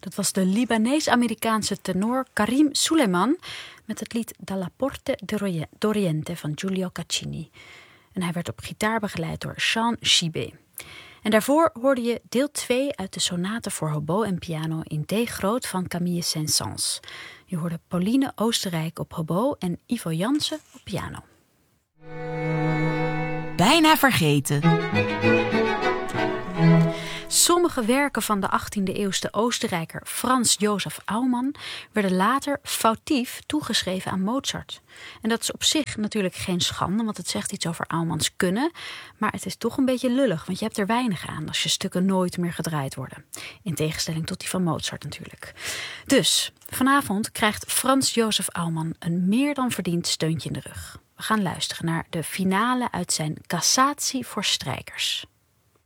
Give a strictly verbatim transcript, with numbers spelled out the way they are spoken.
Dat was de Libanees-Amerikaanse tenor Karim Sulaiman met het lied Dalla Porte d'Oriente van Giulio Caccini. En hij werd op gitaar begeleid door Jean Chibé. En daarvoor hoorde je deel twee uit de sonate voor hobo en piano in D groot van Camille Saint-Saëns. Je hoorde Pauline Oostenrijk op hobo en Ivo Jansen op piano. Bijna vergeten. Sommige werken van de achttiende eeuwse Oostenrijker Franz Josef Aumann werden later foutief toegeschreven aan Mozart. En dat is op zich natuurlijk geen schande, want het zegt iets over Aumanns kunnen. Maar het is toch een beetje lullig, want je hebt er weinig aan als je stukken nooit meer gedraaid worden. In tegenstelling tot die van Mozart natuurlijk. Dus vanavond krijgt Franz Josef Aumann een meer dan verdiend steuntje in de rug. We gaan luisteren naar de finale uit zijn Cassatie voor strijkers.